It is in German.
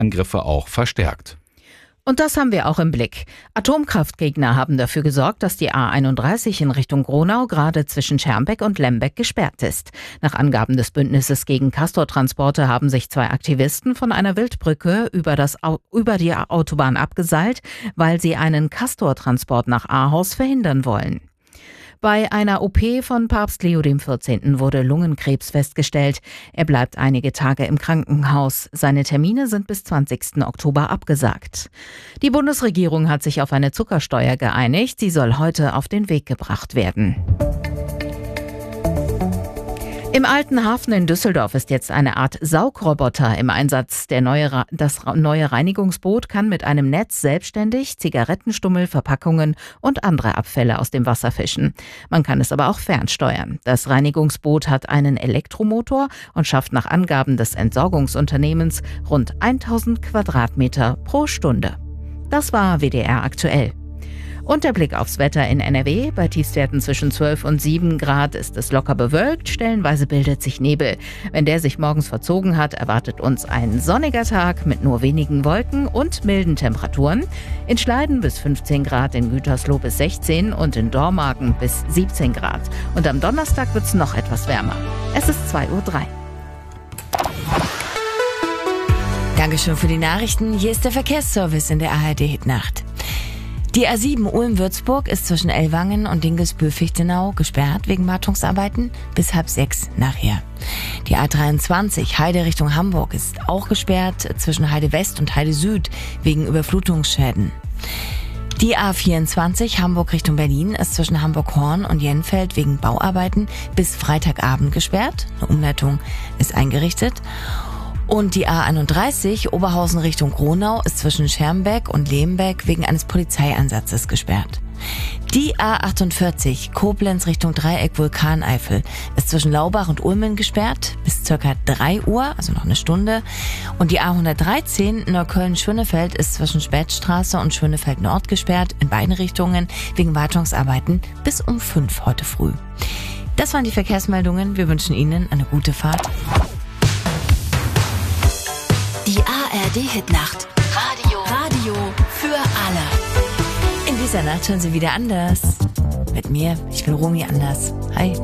Angriffe auch verstärkt. Und das haben wir auch im Blick. Atomkraftgegner haben dafür gesorgt, dass die A31 in Richtung Gronau gerade zwischen Schermbeck und Lembeck gesperrt ist. Nach Angaben des Bündnisses gegen Castortransporte haben sich 2 Aktivisten von einer Wildbrücke über die Autobahn abgeseilt, weil sie einen Castortransport nach Ahaus verhindern wollen. Bei einer OP von Papst Leo XIV. Wurde Lungenkrebs festgestellt. Er bleibt einige Tage im Krankenhaus. Seine Termine sind bis 20. Oktober abgesagt. Die Bundesregierung hat sich auf eine Zuckersteuer geeinigt. Sie soll heute auf den Weg gebracht werden. Im Alten Hafen in Düsseldorf ist jetzt eine Art Saugroboter im Einsatz. Das neue Reinigungsboot kann mit einem Netz selbstständig Zigarettenstummel, Verpackungen und andere Abfälle aus dem Wasser fischen. Man kann es aber auch fernsteuern. Das Reinigungsboot hat einen Elektromotor und schafft nach Angaben des Entsorgungsunternehmens rund 1000 Quadratmeter pro Stunde. Das war WDR aktuell. Und der Blick aufs Wetter in NRW. Bei Tiefstwerten zwischen 12 und 7 Grad ist es locker bewölkt. Stellenweise bildet sich Nebel. Wenn der sich morgens verzogen hat, erwartet uns ein sonniger Tag mit nur wenigen Wolken und milden Temperaturen. In Schleiden bis 15 Grad, in Gütersloh bis 16 und in Dormagen bis 17 Grad. Und am Donnerstag wird es noch etwas wärmer. Es ist 2:03 Uhr. Dankeschön für die Nachrichten. Hier ist der Verkehrsservice in der ARD-Hitnacht. Die A7 Ulm-Würzburg ist zwischen Ellwangen und Dinkelsbühl-Fichtenau gesperrt wegen Wartungsarbeiten bis 5:30 nachher. Die A23 Heide Richtung Hamburg ist auch gesperrt zwischen Heide West und Heide Süd wegen Überflutungsschäden. Die A24 Hamburg Richtung Berlin ist zwischen Hamburg-Horn und Jenfeld wegen Bauarbeiten bis Freitagabend gesperrt. Eine Umleitung ist eingerichtet. Und die A31 Oberhausen Richtung Gronau ist zwischen Schermbeck und Lembeck wegen eines Polizeieinsatzes gesperrt. Die A48 Koblenz Richtung Dreieck Vulkaneifel ist zwischen Laubach und Ulmen gesperrt bis ca. 3 Uhr, also noch eine Stunde. Und die A113 Neukölln-Schönefeld ist zwischen Spätstraße und Schönefeld Nord gesperrt in beiden Richtungen wegen Wartungsarbeiten bis um 5 heute früh. Das waren die Verkehrsmeldungen. Wir wünschen Ihnen eine gute Fahrt. Die ARD-Hitnacht. Radio für alle. In dieser Nacht hören Sie wieder anders. Mit mir, ich bin Romy Anders. Hi.